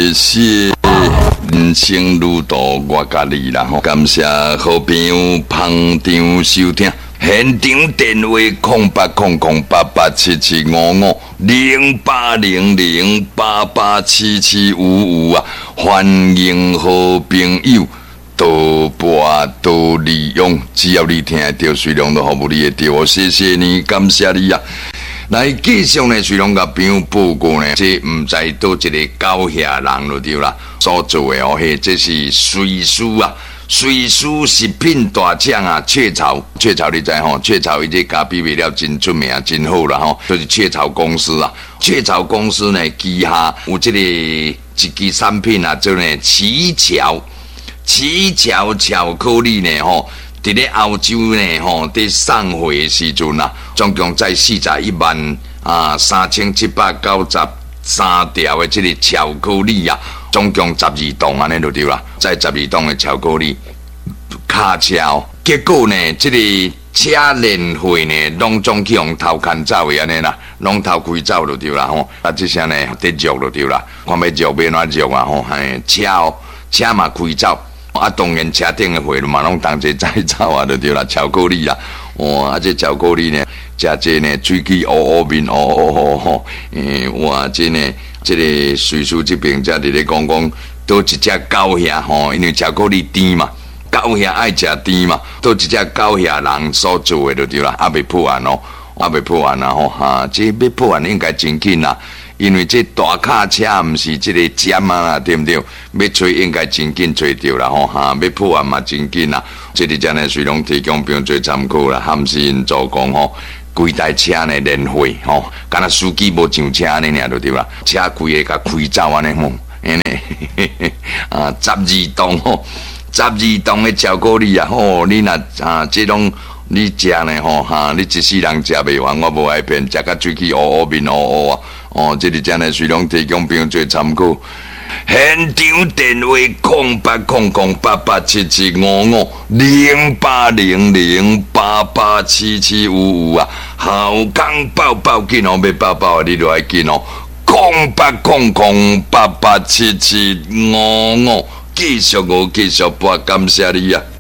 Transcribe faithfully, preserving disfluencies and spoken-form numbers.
谢谢人生如道我家己啦吼，感谢好朋友捧场收听。现场电话空八空空八八七七五五零八零零八八七七五五啊！欢迎好朋友多播多利用，只要你听得到，水龙都服务你会到。谢谢你，感谢你啊！来继续呢，水龙甲朋友报告呢，这唔知倒一个高下人就对啦，所做的哦，嘿，这是瑞士啊。瑞士食品大厂啊，雀巢，雀巢你知吼？雀巢伊这咖啡味料真出名，真好啦吼，就是雀巢公司啊。雀巢公司呢，旗下有这个一支产品啊，叫呢奇巧，奇巧巧克力呢吼，伫咧欧洲呢吼，伫送货的时阵啊，总共在四十一万啊三千七百九十三条的这个巧克力啊。总共十二栋安尼就对啦，在十二栋的巧克力卡车哦，结果呢，这个车联会呢，拢总去用偷牵走的安尼啦，拢偷开走就对啦吼。啊，这些呢得肉就对啦，看要肉要哪肉啊吼，嘿，车哦，车嘛开走，啊，当然车顶的货嘛拢同齐载走啊，就对啦，巧克力啦，哇，啊，这巧克力呢，食这呢，嘴齿乌乌面乌乌乌吼，诶，哇，这呢。这个瑞士这边才伫咧讲讲，倒一只狗遐吼，因为巧克力甜嘛，狗遐爱食甜嘛，倒一只狗遐人所做的就对啦，还未破案哦，还未破案啊吼哈，这要破案应该真紧啦，因为这大卡车毋是这个尖啊，对不对？要找应该真紧找到啦吼哈，要破案嘛真紧啦，这里真呢，随拢提供不用做参考啦，含是因做讲吼。规台车呢连会吼，敢若司机无上车安尼尔就对啦，车规个甲开走安尼吼，安尼啊十二栋吼，十二栋的巧克力啊吼，你若啊这种你食呢吼哈，你一世人食袂完，我无爱骗，食甲嘴齿乌乌面乌乌啊，哦，这里真诶随拢提供朋友做参考。现场电话空八空空八八七七五五零八零零八八七七五五啊，好工报报紧哦，要报报你就要紧哦，空八空空八八七七五五，继续我继续拨，感谢你啊！